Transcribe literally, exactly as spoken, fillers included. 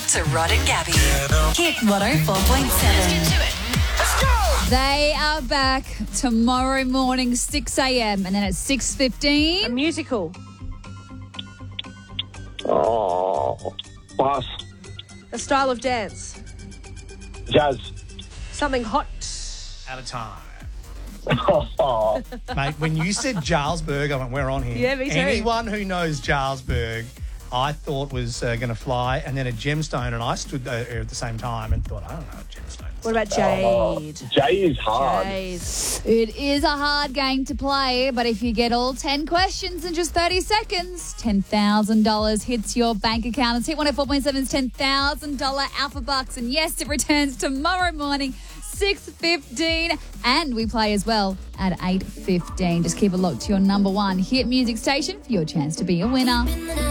to Rod and Gabby. Hit one oh four point seven. They are back tomorrow morning, six a.m. and then at six A fifteen. musical. Oh, pass. A style of dance. Jazz. Something hot. Out of time. Oh, Mate, when you said Jarlsberg, I went, we're on here. Yeah, me too. Anyone who knows Jarlsberg, I thought was uh, going to fly, and then a gemstone, and I stood there at the same time and thought, I don't know what gemstone is. What about Jade? J is hard. Jade. It is a hard game to play, but if you get all ten questions in just thirty seconds, ten thousand dollars hits your bank account. It's Hit one oh four point seven's ten thousand dollars Alpha Bucks. And yes, it returns tomorrow morning, six fifteen. And we play as well at eight fifteen. Just keep it locked to your number one hit music station for your chance to be a winner.